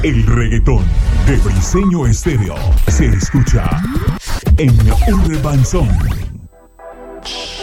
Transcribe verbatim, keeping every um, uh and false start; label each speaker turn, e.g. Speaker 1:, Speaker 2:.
Speaker 1: El reggaetón de Briseño Estéreo se escucha en Urban Son.